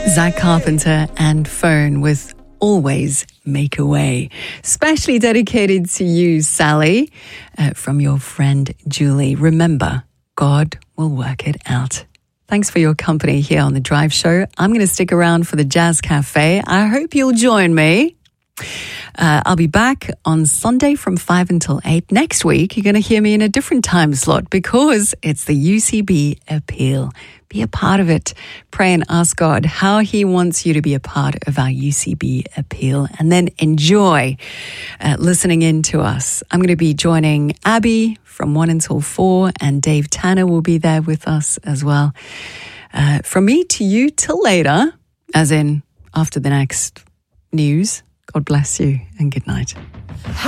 Zach Carpenter and Phone with Always Make a Way. Specially dedicated to you, Sally, from your friend Julie. Remember, God will work it out. Thanks for your company here on The Drive Show. I'm going to stick around for the Jazz Cafe. I hope you'll join me. I'll be back on Sunday from 5 until 8. Next week, you're going to hear me in a different time slot because it's the UCB Appeal. Be a part of it. Pray and ask God how He wants you to be a part of our UCB Appeal, and then enjoy listening in to us. I'm going to be joining Abby from 1 until 4, and Dave Tanner will be there with us as well. From me to you till later, as in after the next news. God bless you and good night.